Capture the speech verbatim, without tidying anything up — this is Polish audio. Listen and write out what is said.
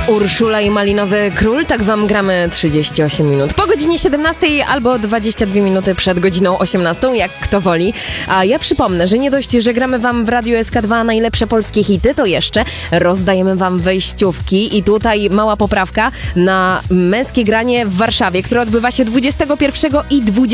Urszula i Malinowy Król, tak wam gramy trzydzieści osiem minut. Po godzinie siedemnastej albo dwadzieścia dwie minuty przed godziną osiemnastą, jak kto woli. A ja przypomnę, że nie dość, że gramy wam w Radiu S K dwa najlepsze polskie hity, to jeszcze rozdajemy wam wejściówki i tutaj mała poprawka na męskie granie w Warszawie, które odbywa się dwudziestego pierwszego i dwudziestego